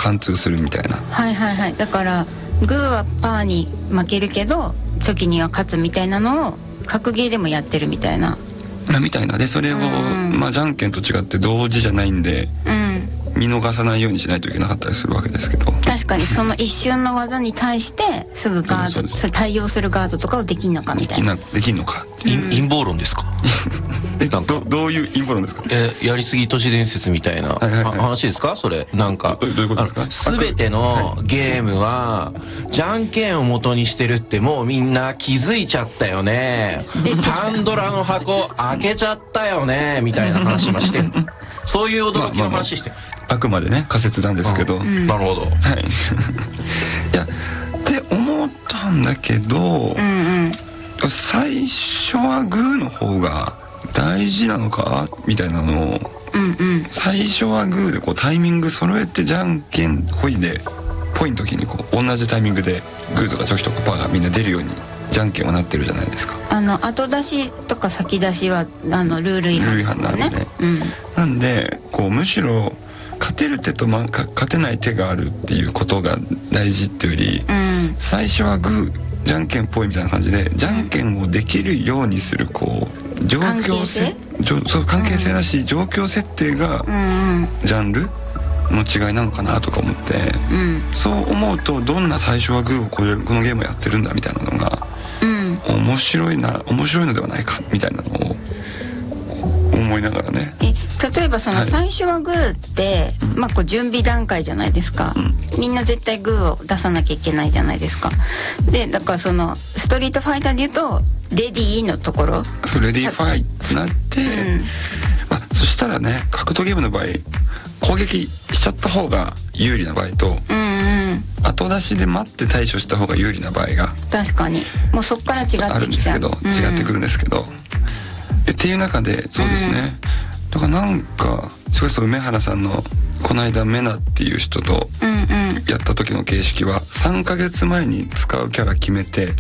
貫通するみたいな。 はいはいはい。だからグーはパーに負けるけどチョキには勝つみたいなのを格ゲーでもやってるみたいな。 みたいなで、それを、じゃんけんと違って同時じゃないんで、見逃さないようにしないといけなかったりするわけですけど、 確かにその一瞬の技に対してすぐガード、それ対応するガードとかをできんのかみたいな。 できんのか。 陰謀論ですか？ どういう陰謀論ですか？ やりすぎ都市伝説みたいな話ですかそれ？なんかどういうことですか？ 全てのゲームはじゃんけんを元にしてるってもうみんな気づいちゃったよね、パンドラの箱開けちゃったよねみたいな話もしてるそういう驚きの話してる。 あくまでね仮説なんですけど、 なるほど。はいいやって思ったんだけど、最初はグーの方が大事なのかみたいなのを、最初はグーでこうタイミング揃えてじゃんけんほいでポイの時にこう同じタイミングでグーとかチョキとかパーがみんな出るようにじゃんけんはなってるじゃないですか。 後出しとか先出しはルール違反ですよね。 なんでこうむしろ勝てる手と勝てない手があるっていうことが大事っていうより、最初はグーじゃんけんぽいみたいな感じでじゃんけんをできるようにするこう状況性、そう関係性だし、状況設定がジャンルの違いなのかなとか思って、そう思うとどんな最初はグーをこのゲームをやってるんだみたいなのが、面白いのではないかみたいなのを思いながらね。 例えばその最初はグーって、こう準備段階じゃないですか、みんな絶対グーを出さなきゃいけないじゃないですか。でだからそのストリートファイターで言うとレディーのところ、 そうレディーファイってなって、そしたらね格闘ゲームの場合攻撃しちゃった方が有利な場合と、後出しで待って対処した方が有利な場合が確かにもうそっから違ってきちゃうあるんですけど、違ってくるんですけど、っていう中でそうですね、だからなんかそれこそ梅原さんのこの間メナっていう人とやった時の形式は3ヶ月前に使うキャラ決めて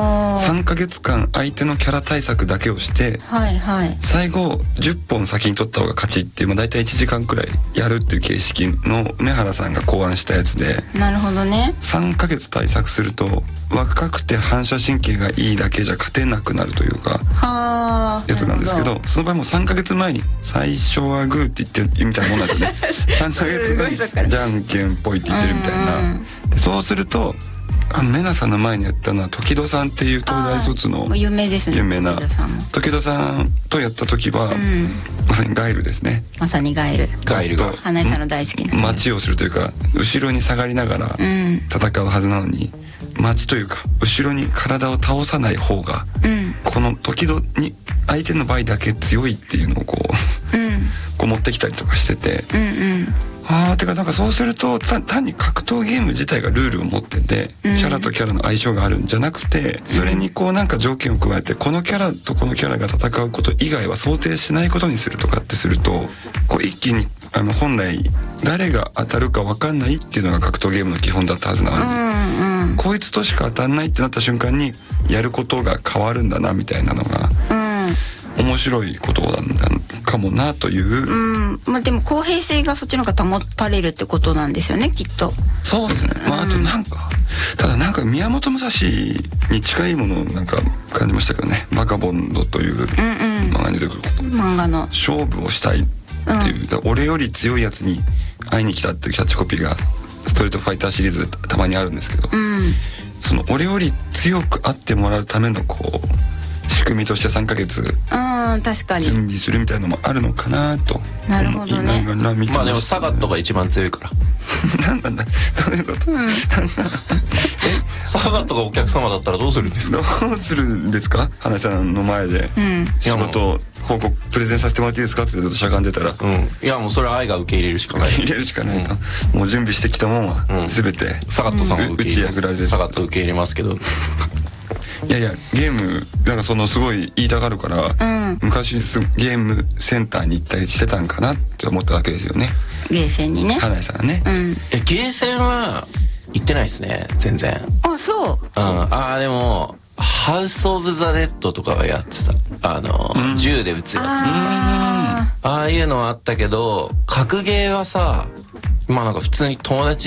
3ヶ月間相手のキャラ対策だけをして、最後10本先に取った方が勝ちっていう、大体1時間くらいやるっていう形式の梅原さんが考案したやつで、 なるほどね。 3ヶ月対策すると若くて反射神経がいいだけじゃ勝てなくなるというかやつなんですけど、その場合も3ヶ月前に最初はグーって言ってるみたいなもんなんですよね3ヶ月後にじゃんけんぽいって言ってるみたいな。でそうするとメナさんの前にやったのは時戸さんっていう東大卒の有名ですね、 有名な時戸さんとやった時は、まさにガイルですね。 まさにガイルが花井さんの大好きな待ちをするというか後ろに下がりながら戦うはずなのに、待ちというか後ろに体を倒さない方が、この時々に相手の場合だけ強いっていうのをこう持ってきたりとかしてて、てかなんかそうすると単に格闘ゲーム自体がルールを持ってて、キャラとキャラの相性があるんじゃなくて、それにこうなんか条件を加えてこのキャラとこのキャラが戦うこと以外は想定しないことにするとかってすると、こう一気に本来誰が当たるか分かんないっていうのが格闘ゲームの基本だったはずなのに、こいつとしか当たんないってなった瞬間にやることが変わるんだなみたいなのが、面白いことなんだかもなという。 でも公平性がそっちの方が保たれるってことなんですよね、きっと。 そうですね。あとなんかただなんか宮本武蔵に近いものをなんか感じましたけどね。バカボンドという漫画に出てくる漫画の勝負をしたいっていう、俺より強いやつに会いに来たっていうキャッチコピーがストリートファイターシリーズでたまにあるんですけど、その俺より強く会ってもらうためのこう仕組みとして3ヶ月確かに準備するみたいなのもあるのかなとなるほどね。 でもサガットが一番強いからなんだどういうこと、 サガットがお客様だったらどうするんですか？ どうするんですか？花さんの前で、仕事広告プレゼンさせてもらっていいですかってずっとしゃがんでたら、 いやもうそれは愛が受け入れるしかない。 入れるしかないと、もう準備してきたもんは全てサガットさんを受け入れます。サガット受け入れますけどいやゲームだからそのすごい言いたがるから、昔ゲームセンターに行ったりしてたんかなって思ったわけですよね。 ゲーセンにね。 花井さんはね。 ゲーセンは行ってないですね全然。 そう。 でもハウスオブザデッドとかはやってた。銃で撃つやつとかああいうのはあったけど、格ゲーはさなんか普通に友達